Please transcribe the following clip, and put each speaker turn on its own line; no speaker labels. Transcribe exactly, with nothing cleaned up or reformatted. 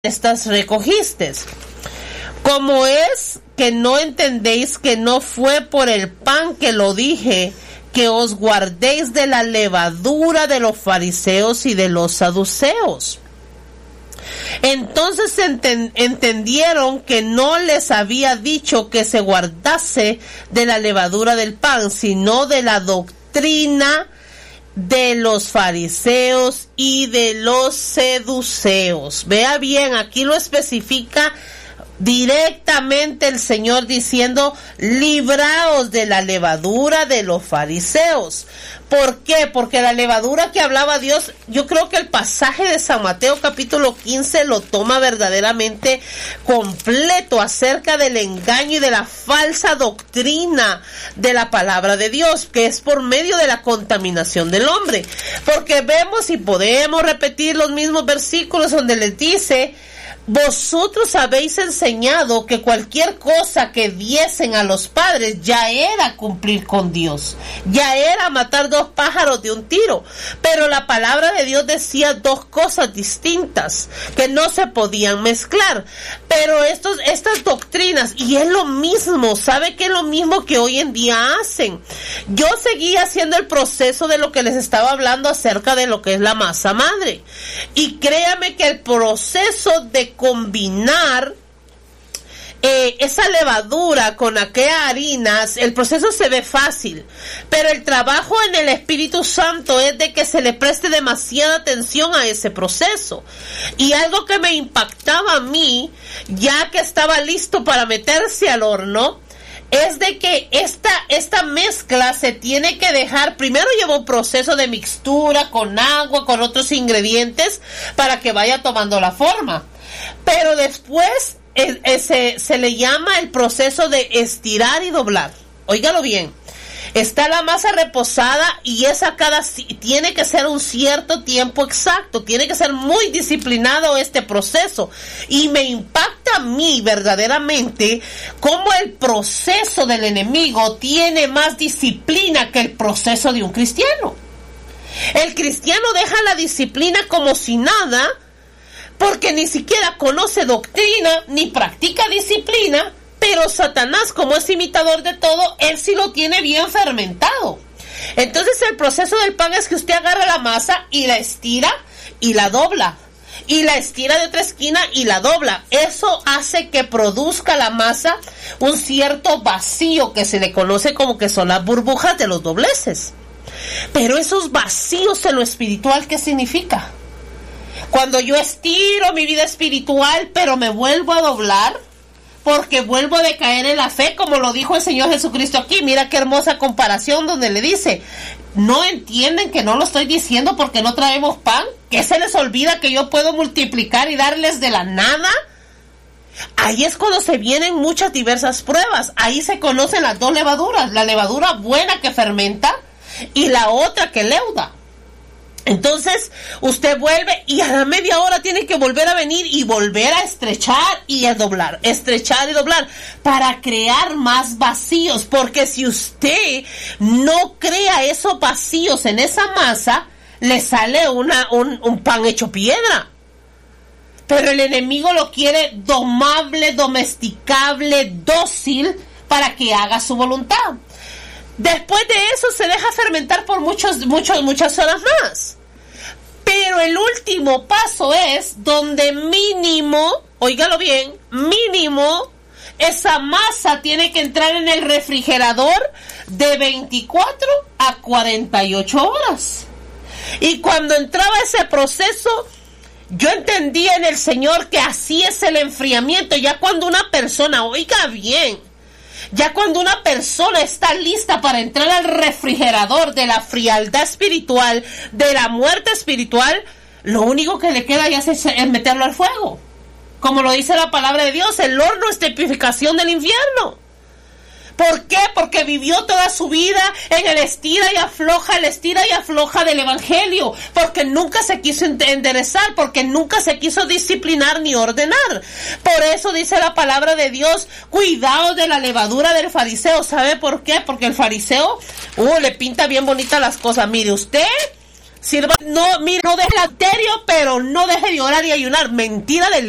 estas recogistes. Como es que no entendéis que no fue por el pan que lo dije, que os guardéis de la levadura de los fariseos y de los saduceos. Entonces enten- entendieron que no les había dicho que se guardase de la levadura del pan, sino de la doctrina de los fariseos y de los seduceos. Vea bien, aquí lo especifica directamente el Señor diciendo: libraos de la levadura de los fariseos. ¿Por qué? Porque la levadura que hablaba Dios, yo creo que el pasaje de San Mateo capítulo quince lo toma verdaderamente completo acerca del engaño y de la falsa doctrina de la palabra de Dios, que es por medio de la contaminación del hombre. Porque vemos y podemos repetir los mismos versículos donde les dice: vosotros habéis enseñado que cualquier cosa que diesen a los padres ya era cumplir con Dios, ya era matar dos pájaros de un tiro. Pero la palabra de Dios decía dos cosas distintas que no se podían mezclar. Pero estos, estas doctrinas, y es lo mismo, ¿sabe qué es lo mismo que hoy en día hacen? Yo seguí haciendo el proceso de lo que les estaba hablando acerca de lo que es la masa madre. Y créame que el proceso de combinar eh, esa levadura con aquellas harinas, el proceso se ve fácil, pero el trabajo en el Espíritu Santo es de que se le preste demasiada atención a ese proceso. Y algo que me impactaba a mí, ya que estaba listo para meterse al horno, es de que esta, esta mezcla se tiene que dejar, primero lleva un proceso de mixtura con agua, con otros ingredientes, para que vaya tomando la forma. Pero después eh, eh, se, se le llama el proceso de estirar y doblar. Óigalo bien. Está la masa reposada y esa cada tiene que ser un cierto tiempo exacto, tiene que ser muy disciplinado este proceso. Y me impacta a mí verdaderamente cómo el proceso del enemigo tiene más disciplina que el proceso de un cristiano. El cristiano deja la disciplina como si nada, porque ni siquiera conoce doctrina ni practica disciplina. Pero Satanás, como es imitador de todo, él sí lo tiene bien fermentado. Entonces el proceso del pan es que usted agarra la masa y la estira y la dobla. Y la estira de otra esquina y la dobla. Eso hace que produzca la masa un cierto vacío que se le conoce como que son las burbujas de los dobleces. Pero esos vacíos en lo espiritual, ¿qué significa? Cuando yo estiro mi vida espiritual, pero me vuelvo a doblar, porque vuelvo a decaer en la fe, como lo dijo el Señor Jesucristo aquí. Mira qué hermosa comparación donde le dice: ¿no entienden que no lo estoy diciendo porque no traemos pan? ¿Que se les olvida que yo puedo multiplicar y darles de la nada? Ahí es cuando se vienen muchas diversas pruebas. Ahí se conocen las dos levaduras: la levadura buena que fermenta y la otra que leuda. Entonces usted vuelve y a la media hora tiene que volver a venir y volver a estrechar y a doblar, estrechar y doblar, para crear más vacíos. Porque si usted no crea esos vacíos en esa masa, le sale una, un, un pan hecho piedra. Pero el enemigo lo quiere domable, domesticable, dócil, para que haga su voluntad. Después de eso se deja fermentar por muchos, muchos, muchas horas más. Pero el último paso es donde mínimo, óigalo bien, mínimo, esa masa tiene que entrar en el refrigerador de veinticuatro a cuarenta y ocho horas. Y cuando entraba ese proceso, yo entendía en el Señor que así es el enfriamiento. Ya cuando una persona, oiga bien, ya cuando una persona está lista para entrar al refrigerador de la frialdad espiritual, de la muerte espiritual, lo único que le queda ya es, es meterlo al fuego. Como lo dice la palabra de Dios, el horno es tipificación del infierno. ¿Por qué? Porque vivió toda su vida en el estira y afloja, el estira y afloja del evangelio, porque nunca se quiso enderezar, porque nunca se quiso disciplinar ni ordenar. Por eso dice la palabra de Dios: cuidado de la levadura del fariseo. ¿Sabe por qué? Porque el fariseo uh, le pinta bien bonitas las cosas. Mire usted, sirva, no, mire, no deje el adulterio, pero no deje de orar y ayunar. Mentira del